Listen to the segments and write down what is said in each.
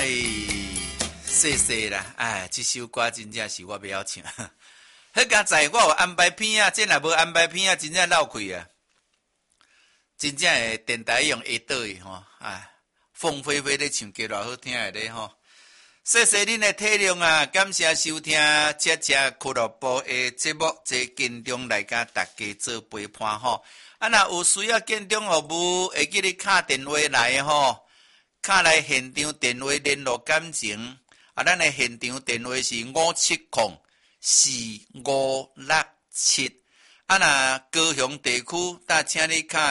哎，谢谢啦！哎，这首歌真正是我不晓唱。迄刚才我有安排片啊，这若无安排片啊，真正闹开啊！真正诶，电台用会倒去吼，哎，凤飞飞咧唱歌偌好听诶咧吼。谢谢恁诶体谅啊，感谢收听这俱乐部诶节目，这建中来甲大家做陪伴吼。啊，若有需要建中服务，会记你敲电话来吼，敲来现场电话联络感情。啊，咱诶现场电话是5704567。啊，若高雄地区，请你敲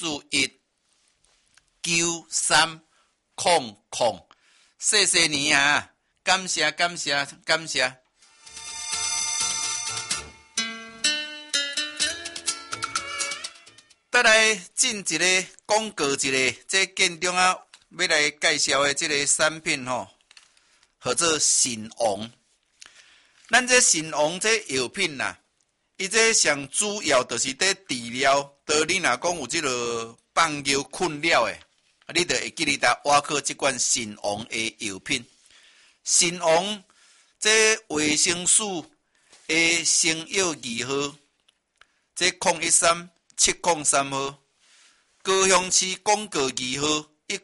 7419300。谢谢你啊，感谢感谢感谢。再来进一个广告一个，这建中啊要来介绍的这个产品吼，叫做神王。咱这神王这药品呐，伊这上主要就是在治疗，你若讲有这个放尿困扰的。你就会记得挖靠这款神王的药品。神王这维生素的成药2号，这013-703号，高雄市广告2号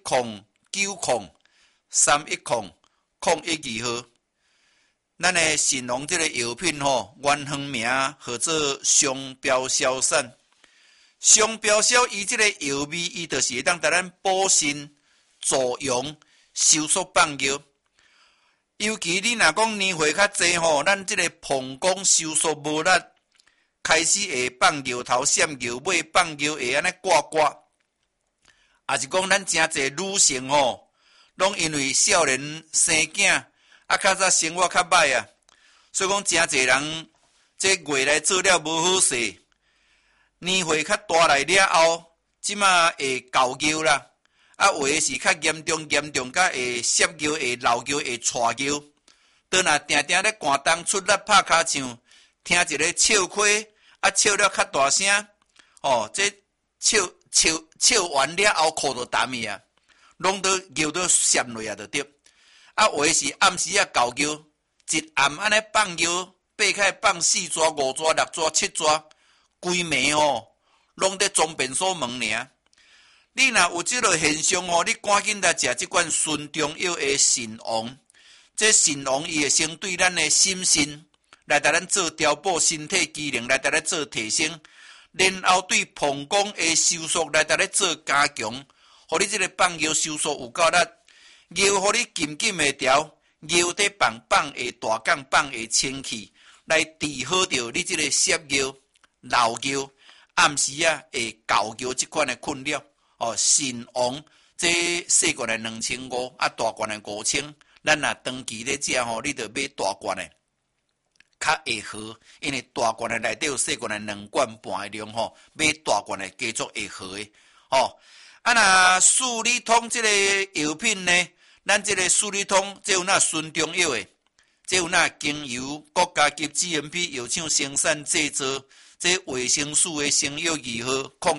109031001号。咱的神王这个药品吼，原行名叫做双标消散。双标消伊即个药味，伊就是会当带咱补肾、助阳、收缩放尿。尤其你若讲年岁较济吼，咱即个膀胱收缩无力，开始会放尿头、闪尿尾、放尿会安尼挂挂。也是讲咱诚济女性吼，拢因为少年生囝，啊较早生活较歹啊，所以讲诚济人这月来做了无好势。年岁较大来了后，即马会搞尿啦，啊，有的是较严重，甲会摄尿、会漏尿、会带尿。倒若定定咧寒冬出力拍骹唱，听一个笑亏，啊，笑了较大声，哦，这笑完了后，裤就澹去啊，拢都尿都渗落啊，就对。啊，有的是暗时啊搞尿，一暗安尼放尿，爬开放4抓、5抓、6抓、7抓。规暝吼，拢在装便所门尔。你若有即个现象吼，你赶紧来食即款顺中药的神王。这神王伊会先对咱的心肾来带咱做调补身体机能，来带咱做提升，然后对膀胱的收缩来带咱做加强，互你即个放尿收缩有够力，尿互你紧紧会调，尿得放会大降，放会清气，来治好着你即个摄尿。漏尿，暗时啊会搞尿即款的困扰哦。神王这细罐的2500，啊大罐的5000，咱若长期咧食吼，你着买大罐的，较会好，因为大罐的内底有细罐的2罐半的量吼，买大罐的加足会好的哦。啊那数理通这个药品呢，咱这个数理通这有那顺中药的，这有那经由国家级 GMP 药厂生产制作。这维生素的成药2号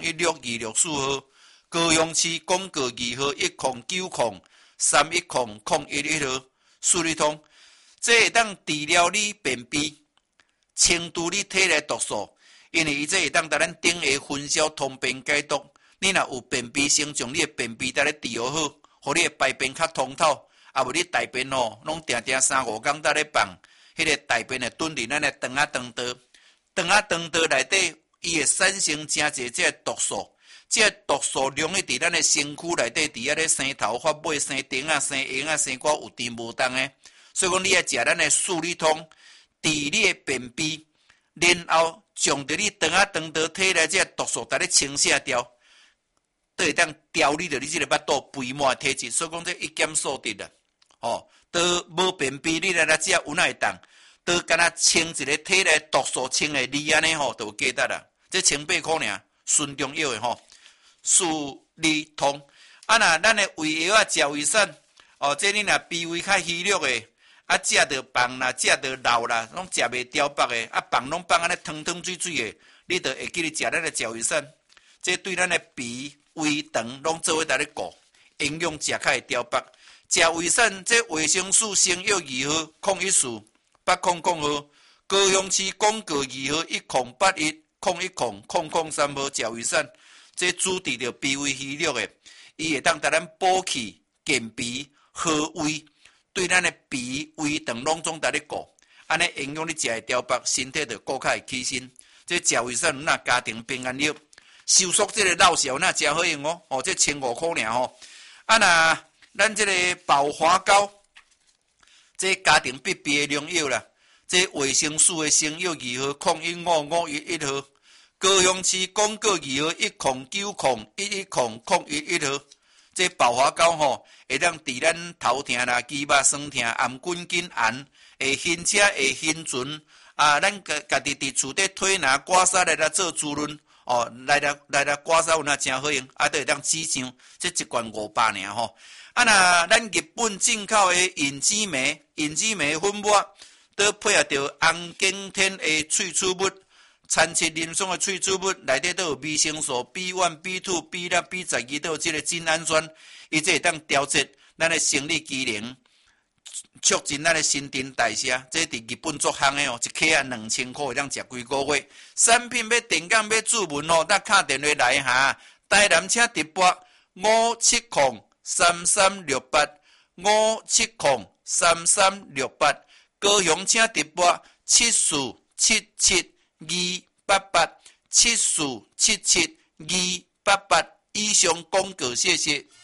016264号，高雄市广告2号109031001号，数理通，这会当治疗你便秘，清除你体内毒素，因为伊这会当带咱顶下分销通便解毒。你若有便秘，先将你的便秘带咧治疗好，互你的排便较通透，啊无你大便吼，拢定定3-5工带咧放，迄个大便会蹲伫咱的肠仔肠道。肠内底，伊会产生诚侪这毒素，这毒素容易伫咱的身躯内底，伫遐咧生头发尾、生顶啊、生婴啊、生瓜有甜无重的。所以讲，你要食咱的数理通，治你的便秘，然后将着你肠仔肠道体内这毒素，带你清洗掉，都会当调理着你这个腹肚肥满的体质。所以讲，这一检数得啦，哦，都无便秘，你来食有哪会当？都敢若清一个体内毒素清的利安尼吼，就有价值啦。这18块尔，顺中药的吼，数理通。啊那咱的胃药啊，食胃散哦，这你若脾胃较虚弱的，啊食着饭啦，食着肉啦，拢食袂调饱的，啊饭拢放安尼汤汤水水的，你就会记得食咱的食胃散。这对咱的脾胃肠拢做伙在咧顾，营养食较会调饱。 食胃散这卫生署生药2号014800号，高雄市广告2号1081010003号食胃散，这主治着脾胃虚弱的，伊会当甲咱补气、健脾、和胃，对咱的脾胃肠拢总在咧顾，安尼影响你食的调腹，身体就更较会起身。这食胃散那家庭平安药，收缩这个老少那真好用哦，哦，这1500块尔吼。啊那咱这个保华膏，这家庭必备的良药啦。这卫生署的生药2号015511号，高雄市广告2号1090110011号。这保华膏吼，会当治咱头痛啦、肌肉酸痛、颔筋筋寒，会晕车、会晕船啊。咱家己伫厝底推拿、刮痧来做滋润哦，来刮痧有那真好用，啊，都会当止痒。这一罐500尔吼。啊那咱日本进口的银枝梅粉末，都配合着红景天的萃取物，参切林松的萃取物，内底都有维生素 B1、B2、B6、B12，都有这个精氨酸，伊这会当调节咱的生理机能，促进咱的新陈代谢。这伫日本足行的哦，一克啊2000块，会当食几个月。产品要订购要注文哦，咱打电话来哈，台南请直拨5703368，5703368，高雄请直拨74772887477288。以上广告，谢谢。